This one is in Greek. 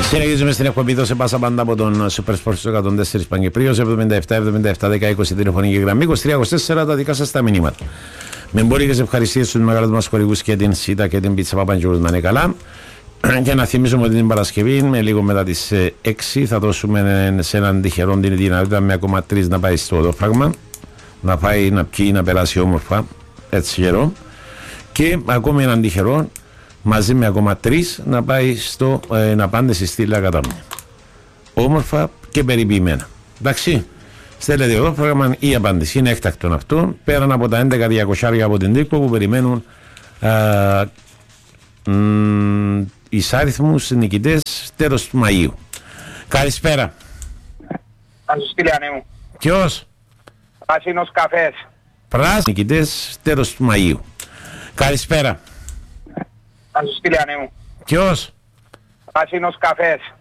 Συνεχίζουμε στην εκπομπή «Δώσε πάσα πάντα» από τον Super Sports 104 Παγκυπρίος, 77-77-10-20 τηλεφωνική γραμμή, 23-24 τα δικά σας τα μηνύματα. Με εμπορικές ευχαριστίες στους μεγάλους μας χορηγούς και την ΣΥΤΑ και την Πίτσα Παπαντζούρου να είναι καλά. Και να θυμίσουμε ότι την Παρασκευή, με λίγο μετά τις 6, θα δώσουμε σε έναν τυχερό την δυνατότητα με ακόμα 3 να πάει στο οδόφραγμα, να πάει να πιει, να περάσει όμορφα, έτσι καιρό. Και ακόμη έναν τυχερό, μαζί με ακόμα 3, να πάει να πάνε στη Στήλα Κατάμια. Όμορφα και περιποιημένα. Εντάξει. Στέλνετε εδώ πρόγραμμα η απάντηση. Είναι έκτακτον αυτό. Πέραν από τα 11.200 από την Τίκο που περιμένουν εισάριθμους νικητές τέλος του Μαΐου. Καλησπέρα. Θα σου στείλει ανέμου. Ποιος? Πράσινος καφές. Πράσινος νικητές τέλος του Μαΐου. Καλησπέρα. Θα σου στείλει ανέμου. Ποιος? Πράσινος καφές.